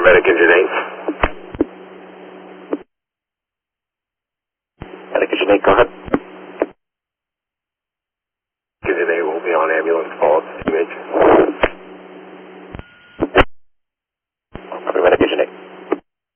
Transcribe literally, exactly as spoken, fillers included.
Medic Engine eight. Medic Engine eight, go ahead. Engine eight will be on ambulance call. Image.